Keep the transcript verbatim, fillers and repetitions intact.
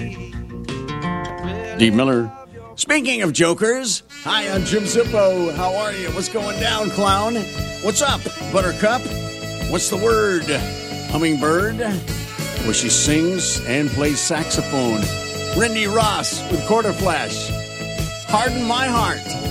Dee Miller. Speaking of jokers, hi, I'm Jim Zippo. How are you? What's going down, clown? What's up, Buttercup? What's the word? Hummingbird? Well, she sings and plays saxophone. Randy Ross with Quarter Flash. Harden My Heart.